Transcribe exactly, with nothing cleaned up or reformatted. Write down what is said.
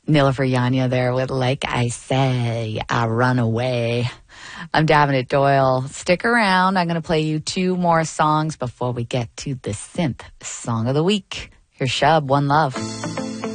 Nilofer Yanya there with Like I Say, I Run Away. I'm Davenant Doyle. Stick around. I'm going to play you two more songs before we get to the synth song of the week. Here's Shub, One Love.